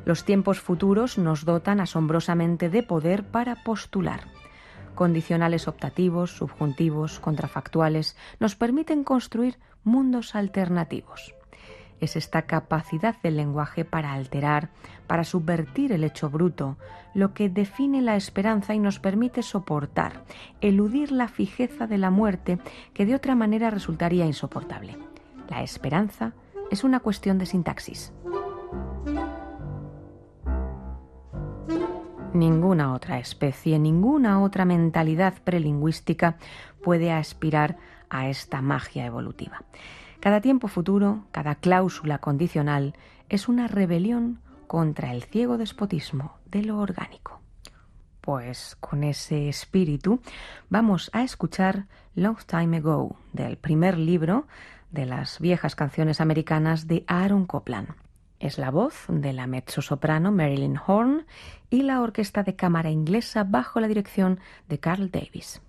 Los tiempos futuros nos dotan asombrosamente de poder para postular. Condicionales optativos, subjuntivos, contrafactuales nos permiten construir mundos alternativos. Es esta capacidad del lenguaje para alterar, para subvertir el hecho bruto, lo que define la esperanza y nos permite soportar, eludir la fijeza de la muerte que de otra manera resultaría insoportable. La esperanza es una cuestión de sintaxis. Ninguna otra especie, ninguna otra mentalidad prelingüística puede aspirar a esta magia evolutiva. Cada tiempo futuro, cada cláusula condicional es una rebelión contra el ciego despotismo de lo orgánico. Pues con ese espíritu vamos a escuchar Long Time Ago, del primer libro de las viejas canciones americanas de Aaron Copland. Es la voz de la mezzosoprano Marilyn Horne y la orquesta de cámara inglesa bajo la dirección de Carl Davis.